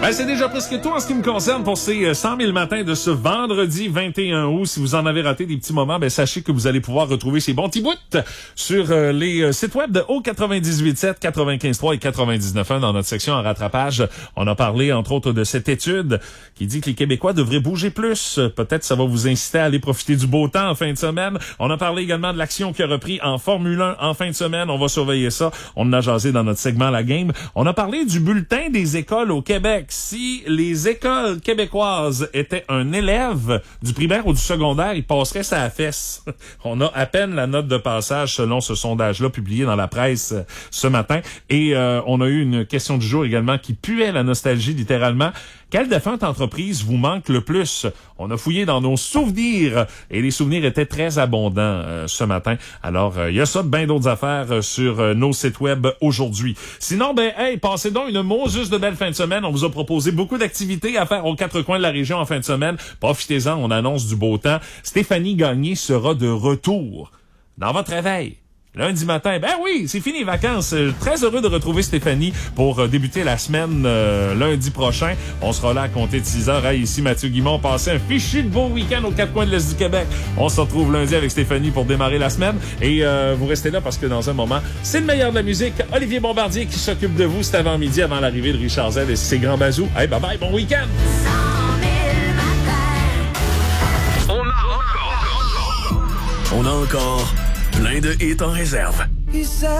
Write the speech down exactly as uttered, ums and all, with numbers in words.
Ben, c'est déjà presque tout en ce qui me concerne pour ces cent mille matins de ce vendredi vingt et un août. Si vous en avez raté des petits moments, ben sachez que vous allez pouvoir retrouver ces bons petits bouts sur euh, les euh, sites web de O quatre-vingt-dix-huit sept, quatre-vingt-quinze trois et quatre-vingt-dix-neuf un dans notre section en rattrapage. On a parlé, entre autres, de cette étude qui dit que les Québécois devraient bouger plus. Peut-être ça va vous inciter à aller profiter du beau temps en fin de semaine. On a parlé également de l'action qui a repris en Formule un en fin de semaine. On va surveiller ça. On en a jasé dans notre segment La Game. On a parlé du bulletin des écoles au Québec. Si les écoles québécoises étaient un élève du primaire ou du secondaire, il passerait sa fesse. On a à peine la note de passage selon ce sondage-là publié dans la presse ce matin. Et euh, on a eu une question du jour également qui puait la nostalgie littéralement. Quelle défunte entreprise vous manque le plus? On a fouillé dans nos souvenirs et les souvenirs étaient très abondants euh, ce matin. Alors, il euh, y a ça de bien d'autres affaires euh, sur euh, nos sites web aujourd'hui. Sinon, ben, hey, passez donc une Moses de belle fin de semaine. On vous a proposé beaucoup d'activités à faire aux quatre coins de la région en fin de semaine. Profitez-en, on annonce du beau temps. Stéphanie Gagné sera de retour dans votre réveil. Lundi matin, ben oui, c'est fini les vacances. Très heureux de retrouver Stéphanie pour euh, débuter la semaine euh, lundi prochain. On sera là à compter de six heures. Hey, ici Mathieu Guimond, passez un fichu de bon week-end aux quatre coins de l'Est du Québec. On se retrouve lundi avec Stéphanie pour démarrer la semaine. Et euh, vous restez là parce que dans un moment, c'est le meilleur de la musique. Olivier Bombardier qui s'occupe de vous cet avant-midi avant l'arrivée de Richard Z et ses grands bazous. Hey, bye bye, bon week-end! On a encore... On a encore... plein de hits en réserve.